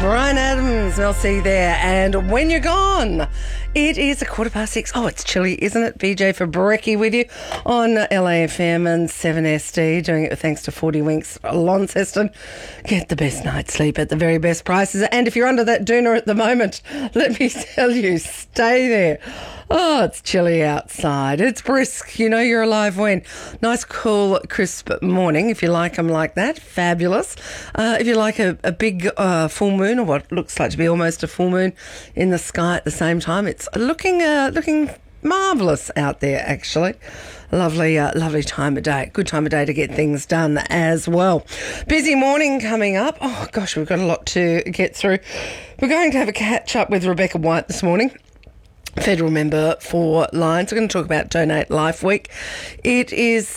Bryan Adams, I'll see you there. And when you're gone, it is 6:15. Oh, it's chilly, isn't it? BJ for Brekkie with you on LAFM and 7SD, doing it thanks to 40 Winks Launceston. Get the best night's sleep at the very best prices. And if you're under that doona at the moment, let me tell you, stay there. Oh, it's chilly outside. It's brisk. You know you're alive when. Nice, cool, crisp morning, if you like them like that. Fabulous. If you like a big full moon, or what looks like to be almost a full moon in the sky at the same time, it's looking marvellous out there, actually. Lovely time of day. Good time of day to get things done as well. Busy morning coming up. Oh, gosh, we've got a lot to get through. We're going to have a catch-up with Rebecca White this morning, federal member for Lions. We're going to talk about Donate Life Week. It's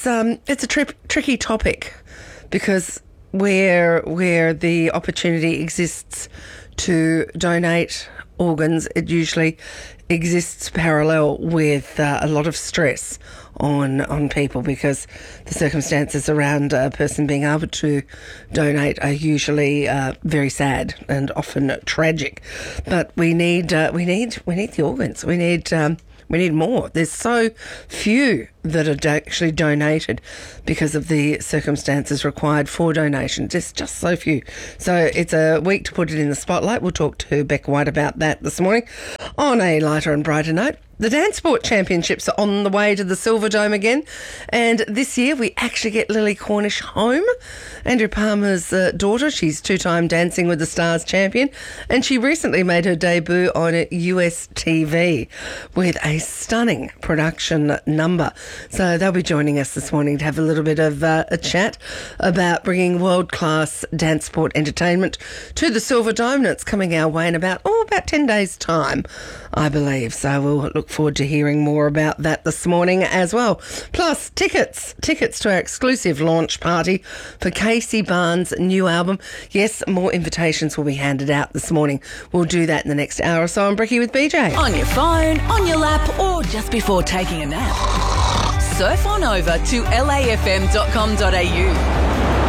a tricky topic because where the opportunity exists to donate organs, it usually exists parallel with a lot of stress on people, because the circumstances around a person being able to donate are usually very sad and often tragic. But we need the organs. We need more. There's so few that are actually donated because of the circumstances required for donation. Just so few. So it's a week to put it in the spotlight. We'll talk to Beck White about that this morning. On a lighter and brighter note, the Dance Sport Championships are on the way to the Silver Dome again, and this year we actually get Lily Cornish home, Andrew Palmer's daughter. She's two-time Dancing with the Stars champion, and she recently made her debut on US TV with a stunning production number. So they'll be joining us this morning to have a little bit of a chat about bringing world-class dance sport entertainment to the Silver Dome. And it's coming our way in about 10 days' time, I believe. So we'll look forward to hearing more about that this morning as well. Plus, tickets to our exclusive launch party for Casey Barnes' new album. Yes, more invitations will be handed out this morning. We'll do that in the next hour or so on Brekkie with BJ. On your phone, on your lap, or just before taking a nap. Surf on over to lafm.com.au.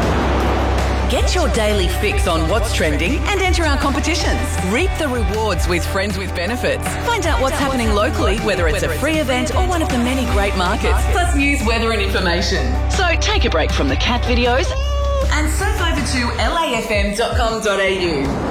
Get your daily fix on what's trending and enter our competitions. Reap the rewards with Friends with Benefits. Find out what's happening locally, whether it's a free event or one of the many great markets, plus news, weather and information. So take a break from the cat videos and surf over to lafm.com.au.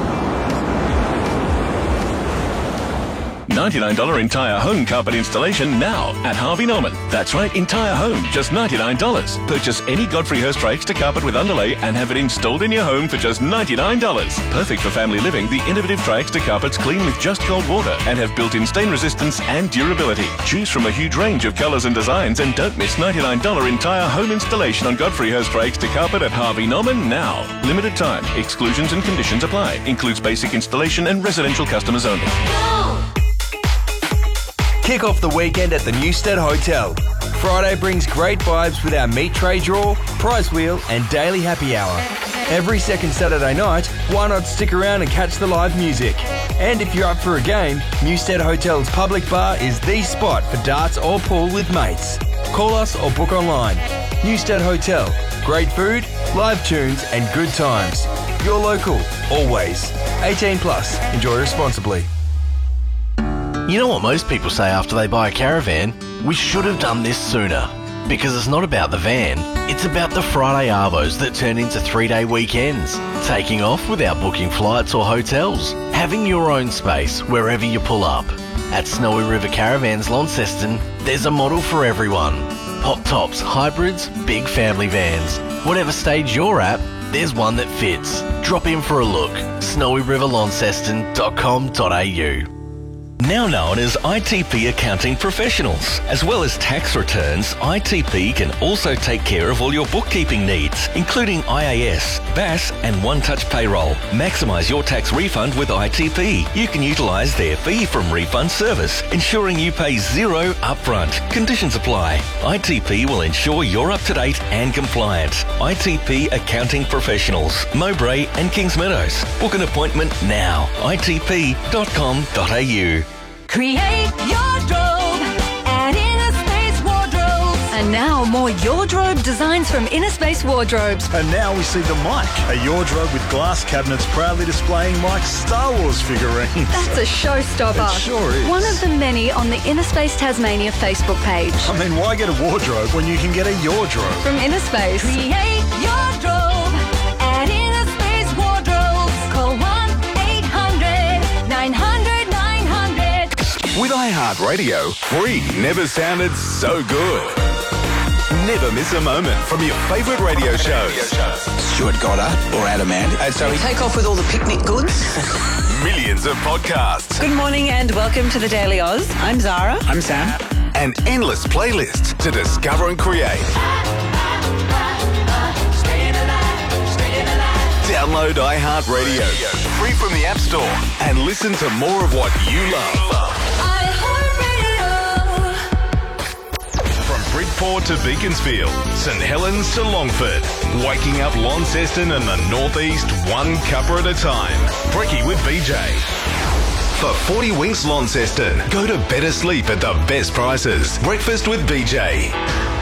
$99 entire home carpet installation now at Harvey Norman. That's right, entire home, just $99. Purchase any Godfrey Hirst Extra carpet with underlay and have it installed in your home for just $99. Perfect for family living, the innovative Tri-Extra carpets clean with just cold water and have built-in stain resistance and durability. Choose from a huge range of colours and designs, and don't miss $99 entire home installation on Godfrey Hirst Extra carpet at Harvey Norman now. Limited time. Exclusions and conditions apply. Includes basic installation and residential customers only. Kick off the weekend at the Newstead Hotel. Friday brings great vibes with our meat tray draw, prize wheel and daily happy hour. Every second Saturday night, why not stick around and catch the live music? And if you're up for a game, Newstead Hotel's public bar is the spot for darts or pool with mates. Call us or book online. Newstead Hotel. Great food, live tunes and good times. You're local, always. 18 plus. Enjoy responsibly. You know what most people say after they buy a caravan? We should have done this sooner. Because it's not about the van, it's about the Friday arvos that turn into 3-day weekends. Taking off without booking flights or hotels. Having your own space wherever you pull up. At Snowy River Caravans Launceston, there's a model for everyone. Pop tops, hybrids, big family vans. Whatever stage you're at, there's one that fits. Drop in for a look. snowyriverlaunceston.com.au. Now known as ITP Accounting Professionals. As well as tax returns, ITP can also take care of all your bookkeeping needs, including IAS, BAS and One-Touch Payroll. Maximise your tax refund with ITP. You can utilise their fee from refund service, ensuring you pay zero upfront. Conditions apply. ITP will ensure you're up to date and compliant. ITP Accounting Professionals, Mowbray and Kings Meadows. Book an appointment now. itp.com.au. Create your strobe at Inner Space Wardrobes. A And now more Wardrobe designs from Inner Space Wardrobes. And now we see the Mike, a wardrobe with glass cabinets proudly displaying Mike's Star Wars figurines. That's a showstopper. It sure is. One of the many on the Inner Space Tasmania Facebook page. I mean, why get a wardrobe when you can get a Wardrobe? From Inner Space. Create your wardrobe at Inner Space Wardrobes. Call 1-800-900-900. With iHeartRadio, free never sounded so good. Never miss a moment from your favourite radio shows. Stuart Goddard or Adam Andy. Take off with all the picnic goods. Millions of podcasts Good morning and welcome to the Daily Oz. I'm Zara. I'm Sam. and endless playlists to discover and create. Download iHeartRadio free from the App Store and listen to more of what you love. From Bridport to Beaconsfield, St Helens to Longford, waking up Launceston and the Northeast one cuppa at a time. Brekkie with BJ. For 40 Winks Launceston, go to better sleep at the best prices. Breakfast with BJ.